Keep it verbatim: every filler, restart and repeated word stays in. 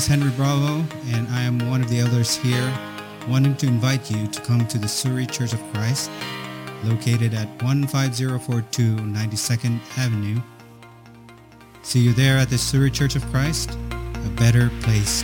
is Henry Bravo, and I am one of the elders here, wanting to invite you to come to the Surrey Church of Christ, located at one five zero four two ninety-second Avenue. See you there at the Surrey Church of Christ, a better place